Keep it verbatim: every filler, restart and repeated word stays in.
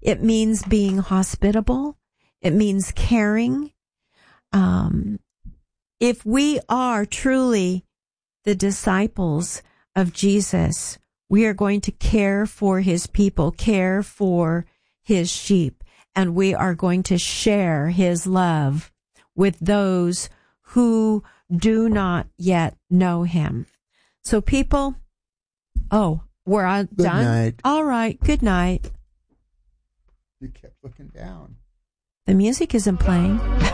It means being hospitable. It means caring. Um, if we are truly the disciples of Jesus, we are going to care for his people, care for his sheep, and we are going to share his love with those who do not yet know him. So people, oh, we're all Good done? night. All right, good night. You kept looking down. The music isn't playing.